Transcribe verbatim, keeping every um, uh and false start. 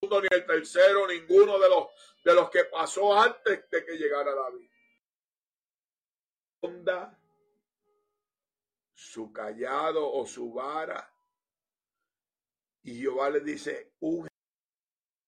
ni el tercero, ninguno de los, de los que pasó antes de que llegara David. Onda, su callado o su vara. Y Jehová le dice, unge